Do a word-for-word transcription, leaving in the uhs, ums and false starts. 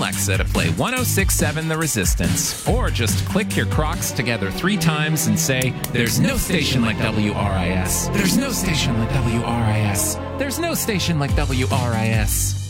Alexa to play one oh six point seven The Resistance. Or just click your Crocs together three times and say, there's no station like W R I S. There's no station like W R I S. There's no station like W R I S.